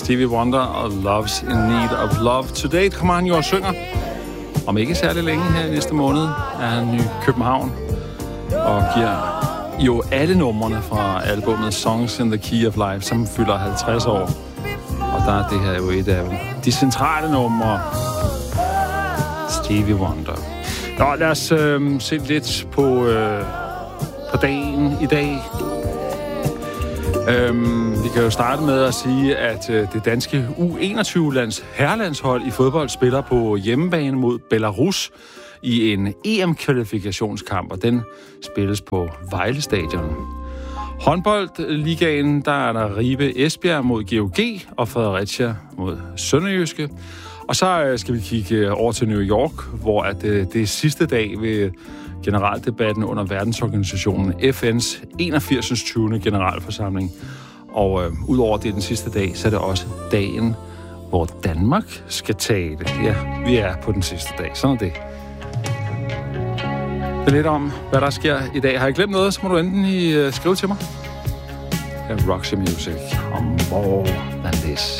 Stevie Wonder og Love's in Need of Love. Today kommer han jo og synger. Om ikke særlig længe her i næste måned er han i København og giver jo alle numrene fra albumet Songs in the Key of Life, som fylder 50 år. Og der er det her jo et af de centrale numre. Stevie Wonder. Nå, lad os se lidt på dagen i dag. Vi kan jo starte med at sige, at det danske U21-lands herrelandshold i fodbold spiller på hjemmebane mod Belarus i en EM-kvalifikationskamp, og den spilles på Vejle Stadion. Håndboldligaen, der er der Ribe Esbjerg mod GOG og Fredericia mod Sønderjyske. Og så skal vi kigge over til New York, hvor det er sidste dag ved generaldebatten under verdensorganisationen FN's 81. 20. generalforsamling. Og udover det den sidste dag, så er det også dagen, hvor Danmark skal tale. Ja, vi er på den sidste dag. Sådan er det. Det er lidt om, hvad der sker i dag. Har jeg glemt noget, så må du enten skrive til mig. Roxy Music. More than this.